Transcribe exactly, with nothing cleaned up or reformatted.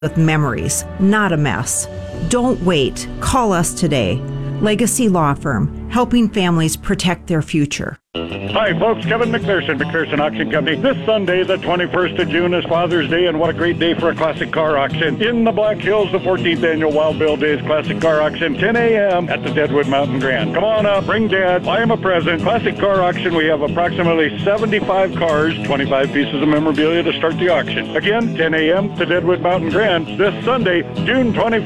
with memories, not a mess. Don't wait. Call us today. Legacy Law Firm, helping families protect their future. Hi, folks. Kevin McPherson, McPherson Auction Company. This Sunday, the twenty-first of June, is Father's Day, and what a great day for a classic car auction. In the Black Hills, the fourteenth Annual Wild Bill Days Classic Car Auction, ten a.m. at the Deadwood Mountain Grand. Come on up, bring Dad, buy him a present. Classic Car Auction, we have approximately seventy-five cars, twenty-five pieces of memorabilia to start the auction. Again, ten a.m. to Deadwood Mountain Grand this Sunday, June twenty-first.